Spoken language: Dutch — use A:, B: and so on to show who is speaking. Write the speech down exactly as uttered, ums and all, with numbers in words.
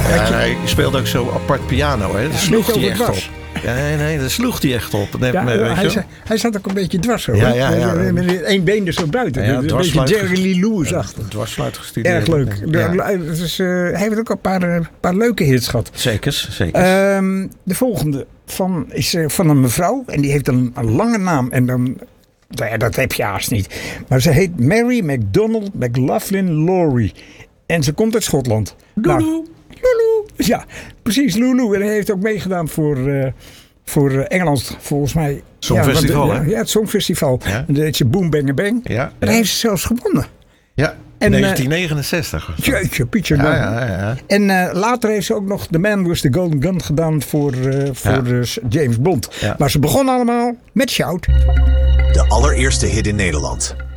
A: Ja, hij speelde ook zo apart piano. Hè. Daar
B: Ja,
A: sloeg
B: een
A: hij
B: beetje
A: echt
B: op
A: op. Ja, nee, nee, daar sloeg hij echt op. Nee,
B: Ja,
A: maar, weet
B: hij,
A: je
B: zat, hij zat ook een beetje dwars zo.
A: Ja,
B: hè?
A: ja, ja.
B: Met, met één been er zo buiten.
A: Ja, ja,
B: een beetje
A: dwarsfluit
B: Jerry
A: gest-
B: Lee Lewis-achtig.
A: Ja, dwarsfluit gestudeerd.
B: Erg leuk. De-
A: Ja.
B: het is, uh, hij heeft ook een paar, uh, paar leuke hits gehad.
A: Zekers, zeker.
B: Um, de volgende van, is uh, van een mevrouw. En die heeft een, een lange naam. En dan, nou ja, dat heb je haast niet. Maar ze heet Mary McDonald McLaughlin Laurie. En ze komt uit Schotland.
A: Lulu.
B: Nou, Lulu. Ja, precies, Lulu. En hij heeft ook meegedaan voor... Uh, Voor uh, Engeland, volgens mij.
A: Songfestival,
B: ja,
A: hè?
B: Ja, ja, het Songfestival.
A: Ja.
B: En dat heet je Boom Bang Bang.
A: Ja.
B: En daar heeft ze zelfs gewonnen.
A: Ja,
B: En,
A: negentien negenenzestig. was dat.
B: Jeetje, Pietje.
A: Ja, ja, ja.
B: En uh, later heeft ze ook nog The Man with the Golden Gun gedaan voor, uh, voor
A: Ja.
B: uh, James Bond.
A: Ja.
B: Maar ze begon allemaal met Shout.
C: De allereerste hit in Nederland.